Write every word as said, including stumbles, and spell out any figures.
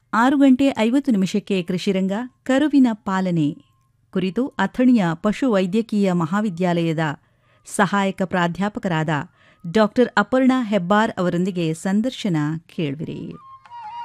ಆರು ಗಂಟೆ ಐವತ್ತು ನಿಮಿಷಕ್ಕೆ ಕೃಷಿರಂಗ ಕರುವಿನ ಪಾಲನೆ ಕುರಿತು ಅಥಣಿಯ ಪಶುವೈದ್ಯಕೀಯ ಮಹಾವಿದ್ಯಾಲಯದ ಸಹಾಯಕ ಪ್ರಾಧ್ಯಾಪಕರಾದ ಡಾಕ್ಟರ್ ಅಪರ್ಣಾ ಹೆಬ್ಬಾರ್ ಅವರೊಂದಿಗೆ ಸಂದರ್ಶನ ಕೇಳುವಿರಿ.